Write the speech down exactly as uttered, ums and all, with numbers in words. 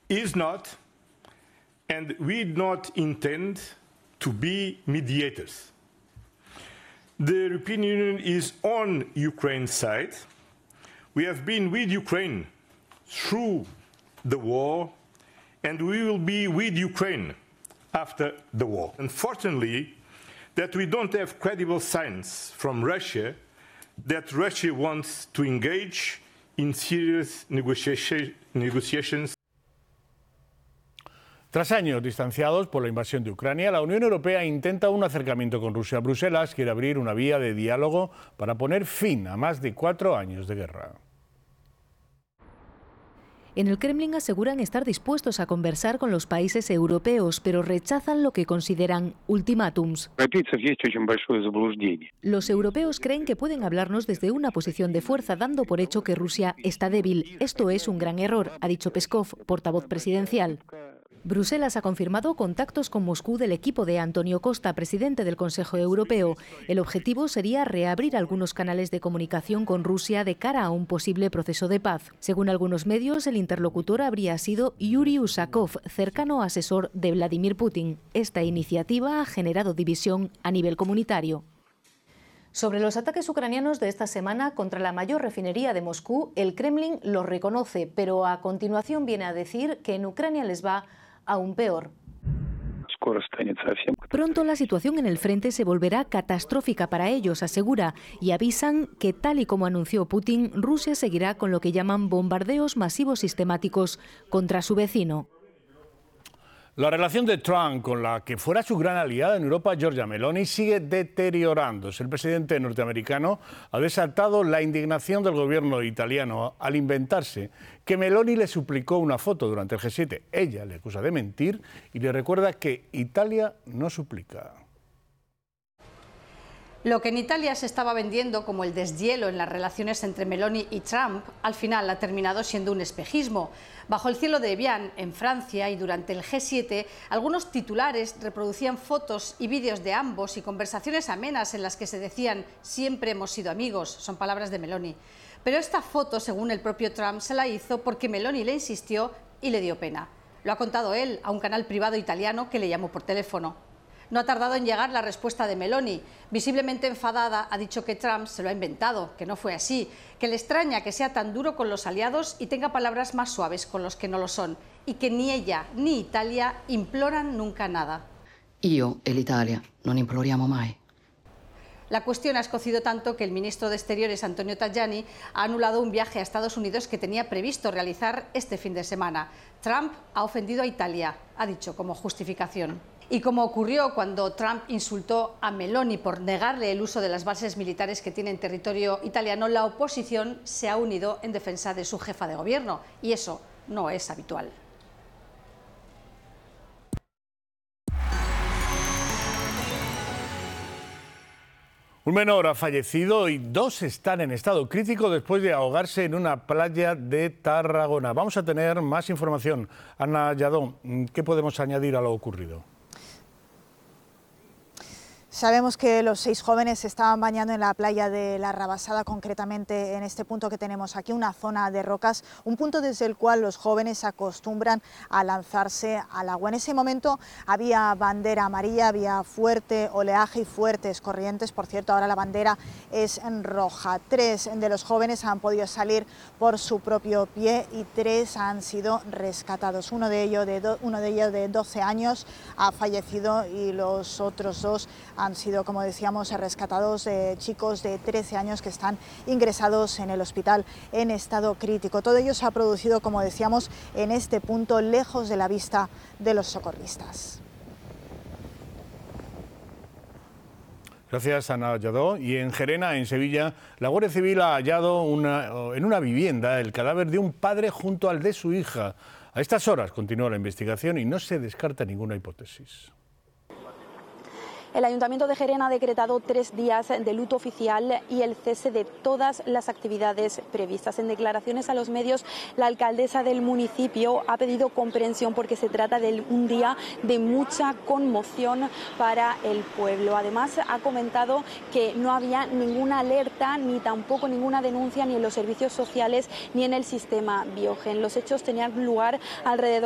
is not, and we do not intend to be mediators. The European Union is on Ukraine's side. We have been with Ukraine through the war, and we will be with Ukraine after the war. Unfortunately, that we don't have credible signs from Russia that Russia wants to engage in serious negotiation, negotiations. Tras años distanciados por la invasión de Ucrania, la Unión Europea intenta un acercamiento con Rusia. Bruselas quiere abrir una vía de diálogo para poner fin a más de cuatro años de guerra. En el Kremlin aseguran estar dispuestos a conversar con los países europeos, pero rechazan lo que consideran ultimátums. Los europeos creen que pueden hablarnos desde una posición de fuerza, dando por hecho que Rusia está débil. Esto es un gran error, ha dicho Peskov, portavoz presidencial. Bruselas ha confirmado contactos con Moscú del equipo de Antonio Costa, presidente del Consejo Europeo. El objetivo sería reabrir algunos canales de comunicación con Rusia de cara a un posible proceso de paz. Según algunos medios, el interlocutor habría sido Yuri Usakov, cercano asesor de Vladimir Putin. Esta iniciativa ha generado división a nivel comunitario. Sobre los ataques ucranianos de esta semana contra la mayor refinería de Moscú, el Kremlin los reconoce, pero a continuación viene a decir que en Ucrania les va aún peor. Pronto la situación en el frente se volverá catastrófica para ellos, asegura, y avisan que, tal y como anunció Putin, Rusia seguirá con lo que llaman bombardeos masivos sistemáticos contra su vecino. La relación de Trump con la que fuera su gran aliada en Europa, Giorgia Meloni, sigue deteriorándose. El presidente norteamericano ha desatado la indignación del gobierno italiano al inventarse que Meloni le suplicó una foto durante el G siete. Ella le acusa de mentir y le recuerda que Italia no suplica. Lo que en Italia se estaba vendiendo como el deshielo en las relaciones entre Meloni y Trump, al final ha terminado siendo un espejismo. Bajo el cielo de Evian, en Francia, y durante el G siete, algunos titulares reproducían fotos y vídeos de ambos y conversaciones amenas en las que se decían «siempre hemos sido amigos», son palabras de Meloni. Pero esta foto, según el propio Trump, se la hizo porque Meloni le insistió y le dio pena. Lo ha contado él a un canal privado italiano que le llamó por teléfono. No ha tardado en llegar la respuesta de Meloni. Visiblemente enfadada, ha dicho que Trump se lo ha inventado, que no fue así, que le extraña que sea tan duro con los aliados y tenga palabras más suaves con los que no lo son, y que ni ella ni Italia imploran nunca nada. Io e l'Italia non imploriamo mai. La cuestión ha escocido tanto que el ministro de Exteriores, Antonio Tajani, ha anulado un viaje a Estados Unidos que tenía previsto realizar este fin de semana. Trump ha ofendido a Italia, ha dicho como justificación. Y como ocurrió cuando Trump insultó a Meloni por negarle el uso de las bases militares que tiene en territorio italiano, la oposición se ha unido en defensa de su jefa de gobierno, y eso no es habitual. Un menor ha fallecido y dos están en estado crítico después de ahogarse en una playa de Tarragona. Vamos a tener más información. Ana Lladó, ¿qué podemos añadir a lo ocurrido? Sabemos que los seis jóvenes se estaban bañando en la playa de La Rabasada, concretamente en este punto que tenemos aquí, una zona de rocas, un punto desde el cual los jóvenes acostumbran a lanzarse al agua. En ese momento había bandera amarilla, había fuerte oleaje y fuertes corrientes. Por cierto, ahora la bandera es en roja. Tres de los jóvenes han podido salir por su propio pie y tres han sido rescatados. Uno de ellos de, do, uno de, ellos de doce años ha fallecido y los otros dos han sido, como decíamos, rescatados de chicos de trece años que están ingresados en el hospital en estado crítico. Todo ello se ha producido, como decíamos, en este punto, lejos de la vista de los socorristas. Gracias, Ana Lladó. Y en Gerena, en Sevilla, la Guardia Civil ha hallado una, en una vivienda el cadáver de un padre junto al de su hija. A estas horas continúa la investigación y no se descarta ninguna hipótesis. El Ayuntamiento de Gerena ha decretado tres días de luto oficial y el cese de todas las actividades previstas. En declaraciones a los medios, la alcaldesa del municipio ha pedido comprensión porque se trata de un día de mucha conmoción para el pueblo. Además, ha comentado que no había ninguna alerta ni tampoco ninguna denuncia ni en los servicios sociales ni en el sistema Biogen. Los hechos tenían lugar alrededor